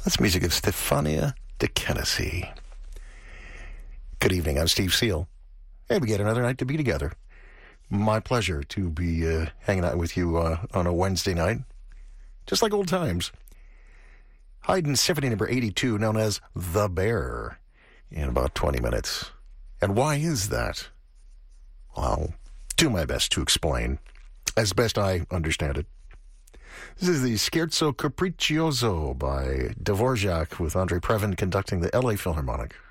That's music of Stefania De Kennesy. Good evening, I'm Steve Seal. Hey, we get another night to be together. My pleasure to be hanging out with you on a Wednesday night, just like old times. Haydn Symphony number 82, known as The Bear, in about 20 minutes. And why is that? Well, I'll do my best to explain, as best I understand it. This is the Scherzo Capriccioso by Dvorak, with Andrei Previn conducting the L.A. Philharmonic.